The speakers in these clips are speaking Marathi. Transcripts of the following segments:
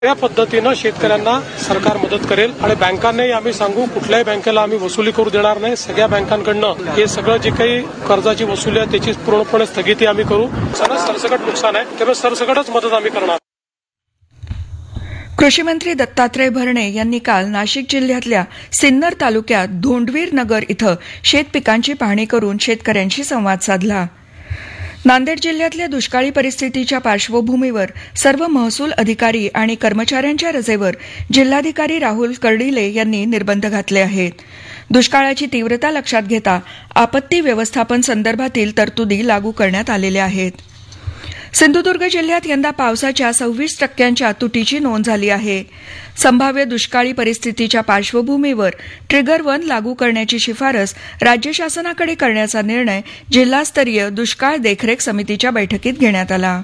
या पद्धतीनं शेतकऱ्यांना सरकार मदत करेल आणि बँकांनाही आम्ही सांगू कुठल्याही बँकेला आम्ही वसुली करू देणार नाही. सगळ्या बँकांकडनं हे सगळं जे काही कर्जाची वसुली आहे त्याची पूर्णपणे स्थगिती आम्ही करू. सरसकट नुकसान आहे त्यामुळे सरसकटच मदत आम्ही करणार. कृषी मंत्री दत्तात्रय भरणे यांनी काल नाशिक जिल्ह्यातल्या सिन्नर तालुक्यात धोंडवीर नगर इथं शेतपिकांची पाहणी करून शेतकऱ्यांशी संवाद साधला. नांदेड जिल्ह्यातल्या दुष्काळी परिस्थितीच्या पार्श्वभूमीवर सर्व महसूल अधिकारी आणि कर्मचाऱ्यांच्या रजेवर जिल्हाधिकारी राहुल कर्डिले यांनी निर्बंध घातले आहेत. दुष्काळाची तीव्रता लक्षात घेता आपत्ती व्यवस्थापन संदर्भातील तरतुदी लागू करण्यात आलेल्या आहेत. सिंधुदुर्ग जिल्ह्यात यंदा पावसाच्या 26% तुटीची नोंद झाली आहे. संभाव्य दुष्काळी परिस्थितीच्या पार्श्वभूमीवर ट्रिगर 1 लागू करण्याची शिफारस राज्य शासनाकडे करण्याचा निर्णय जिल्हास्तरीय दुष्काळ देखरेख समितीच्या बैठकीत घेण्यात आला.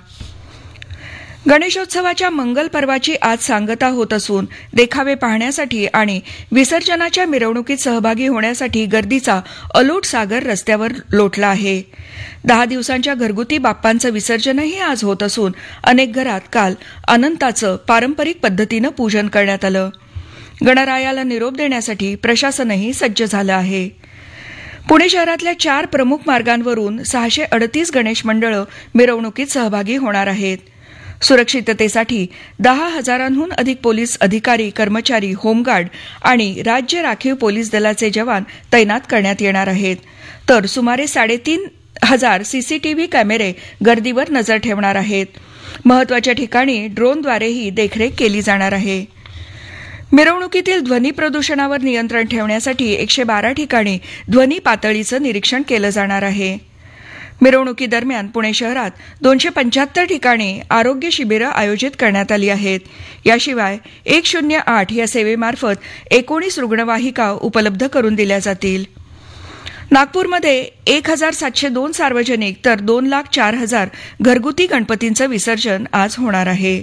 गणेशोत्सवाच्या मंगल पर्वाची आज सांगता होत असून देखावे पाहण्यासाठी आणि विसर्जनाच्या मिरवणुकीत सहभागी होण्यासाठी गर्दीचा अलोट सागर रस्त्यावर लोटला आहे. 10 दिवसांच्या घरगुती बाप्पांचं विसर्जनही आज होत असून अनेक घरात काल अनंताचं पारंपरिक पद्धतीनं पूजन करण्यात आलं. गणरायाला निरोप देण्यासाठी प्रशासनही सज्ज झालं आहे. पुणे शहरातल्या 4 प्रमुख मार्गांवरून 638 गणेश मंडळं मिरवणुकीत सहभागी होणार आहेत. सुरक्षिततेसाठी 10,000हून अधिक पोलीस अधिकारी कर्मचारी होमगार्ड आणि राज्य राखीव पोलीस दलाचे जवान तैनात करण्यात येणार आहेत. तर सुमारे 3,500 सीसीटीव्ही कॅमेरे गर्दीवर नजर ठेवणार आहेत. महत्वाच्या ठिकाणी ड्रोनद्वारेही देखरेख केली जाणार आहे. मिरवणुकीतील ध्वनी प्रदूषणावर नियंत्रण ठेवण्यासाठी 112 ठिकाणी ध्वनी पातळीचं निरीक्षण केलं जाणार आहे. मिरवणुकीदरम्यान पुणे शहरात 275 ठिकाणी आरोग्य शिबिरं आयोजित करण्यात आली आहेत. याशिवाय 108 या सेवेमार्फत 19 रुग्णवाहिका उपलब्ध करून दिल्या जातील. नागपूरमध्ये 1,702 सार्वजनिक तर 2,04,000 घरगुती गणपतींचं विसर्जन आज होणार आहे.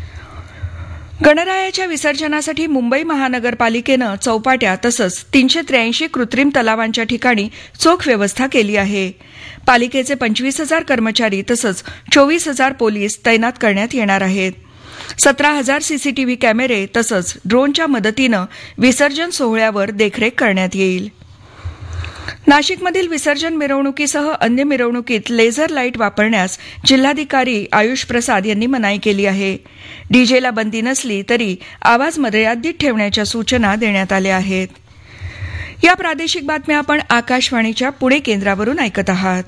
गणरायाच्या विसर्जनासाठी मुंबई महानगरपालिकेनं चौपाट्या तसंच 383 कृत्रिम तलावांच्या ठिकाणी चोख व्यवस्था केली आहे. पालिकेचे 25,000 कर्मचारी तसंच 24,000 पोलीस तैनात करण्यात येणार आहेत. 17,000 सीसीटीव्ही कॅमेरे तसंच ड्रोनच्या मदतीनं विसर्जन सोहळ्यावर देखरेख करण्यात येईल. नाशिकमधील विसर्जन मिरवणुकीसह अन्य मिरवणुकीत लेझर लाईट वापरण्यास जिल्हाधिकारी आयुष प्रसाद यांनी मनाई केली आहे. डीजेला बंदी नसली तरी आवाज मर्यादित ठेवण्याच्या सूचना देण्यात आल्या आहेत. या प्रादेशिक बातम्या आपण आकाशवाणीच्या पुणे केंद्रावरून ऐकत आहात.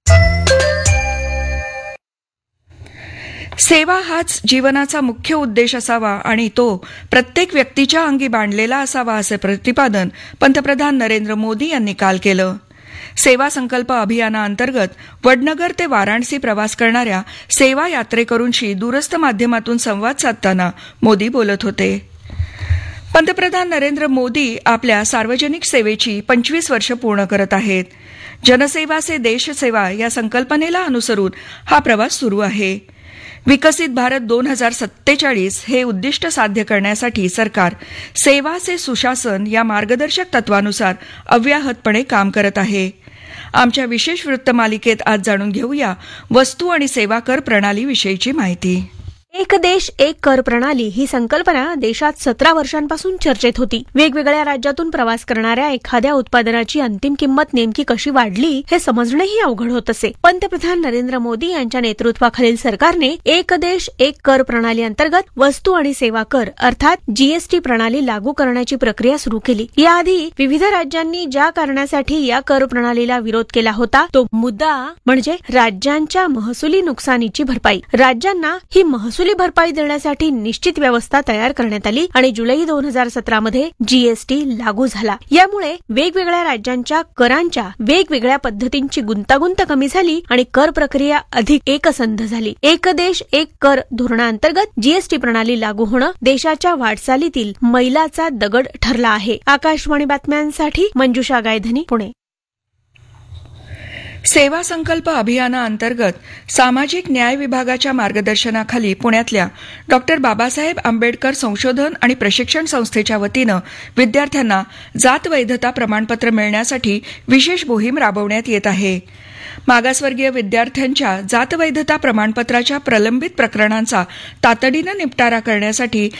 सेवा हाच जीवनाचा मुख्य उद्देश असावा आणि तो प्रत्येक व्यक्तीच्या अंगी बांधलेला असावा असे प्रतिपादन पंतप्रधान नरेंद्र मोदी यांनी काल केलं. सेवा संकल्प अभियानाअंतर्गत वडनगर ते वाराणसी प्रवास करणाऱ्या सेवा यात्रेकरूंशी दूरस्थ माध्यमातून संवाद साधताना मोदी बोलत होते. पंतप्रधान नरेंद्र मोदी आपल्या सार्वजनिक सेवेची 25 वर्ष पूर्ण करत आहेत. जनसेवा से देशसेवा या संकल्पनेला अनुसरून हा प्रवास सुरू आहे. विकसित भारत 2047 हे उद्दिष्ट साध्य करण्यासाठी सरकार सेवा से सुशासन या मार्गदर्शक तत्वानुसार अव्याहतपणे काम करत आहे. आमच्या विशेष वृत्तमालिकेत आज जाणून घेऊया वस्तू आणि सेवा कर प्रणालीविषयीची माहिती. एक देश एक कर प्रणाली ही संकल्पना देशात 17 वर्षांपासून चर्चेत होती. वेगवेगळ्या राज्यातून प्रवास करणाऱ्या एखाद्या उत्पादनाची अंतिम किंमत नेमकी कशी वाढली हे समजणंही अवघड होत असे. पंतप्रधान नरेंद्र मोदी यांच्या नेतृत्वाखालील सरकारने एक देश एक कर प्रणाली अंतर्गत वस्तू आणि सेवा कर अर्थात जीएसटी प्रणाली लागू करण्याची प्रक्रिया सुरू केली. याआधी विविध राज्यांनी ज्या कारणासाठी या कर प्रणालीला विरोध केला होता तो मुद्दा म्हणजे राज्यांच्या महसुली नुकसानीची भरपाई. राज्यांना ही महसूली भरपाई देण्यासाठी निश्चित व्यवस्था तयार करण्यात आली आणि जुलै 2017 मध्ये जीएसटी लागू झाला. यामुळे वेगवेगळ्या राज्यांच्या करांच्या वेगवेगळ्या पद्धतींची गुंतागुंत कमी झाली आणि कर प्रक्रिया अधिक एकसंध झाली. एक देश एक कर धोरणाअंतर्गत जीएसटी प्रणाली लागू होणं देशाच्या वाटचालीतील मैलाचा दगड ठरला आहे. आकाशवाणी बातम्यांसाठी मंजुषा गायधनी, पुणे. सेवा संकल्प अभियानाअंतर्गत सामाजिक न्याय विभागाच्या मार्गदर्शनाखाली पुण्यातल्या डॉ बाबासाहेब आंबेडकर संशोधन आणि प्रशिक्षण संस्थेच्या वतीनं विद्यार्थ्यांना जात वैधता प्रमाणपत्र मिळण्यासाठी विशेष मोहीम राबवण्यात येत आहे. मागासवर्गीय विद्यार्थ्यांच्या जात वैधता प्रमाणपत्राच्या प्रलंबित प्रकरणांचा तातडीनं निपटारा करण्यासाठी